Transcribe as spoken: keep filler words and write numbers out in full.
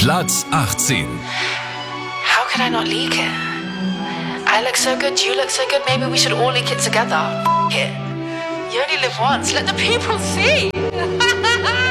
Platz achtzehn. How could I not leak it? I look so good, you look so good, maybe we should all leak it together. F- it. You only live once, let the people see.